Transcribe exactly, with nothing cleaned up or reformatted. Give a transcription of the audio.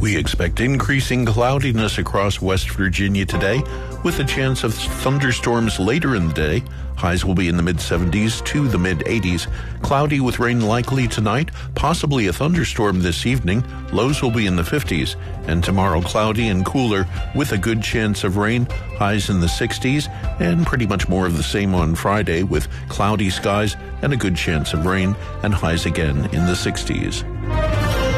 We expect increasing cloudiness across West Virginia today, with a chance of thunderstorms later in the day. Highs will be in the mid seventies to the mid eighties. Cloudy with rain likely tonight, possibly a thunderstorm this evening. Lows will be in the fifties. And tomorrow cloudy and cooler with a good chance of rain. Highs in the sixties, and pretty much more of the same on Friday with cloudy skies and a good chance of rain, and highs again in the sixties.